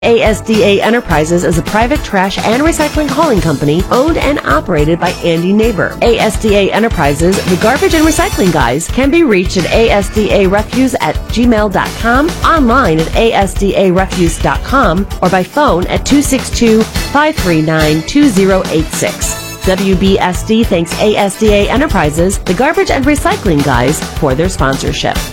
ASDA Enterprises is a private trash and recycling hauling company owned and operated by Andy Neighbor. ASDA Enterprises, the garbage and recycling guys, can be reached at asdarefuse@gmail.com, online at asdarefuse.com, or by phone at 262-539-2086. WBSD thanks ASDA Enterprises, the garbage and recycling guys, for their sponsorship.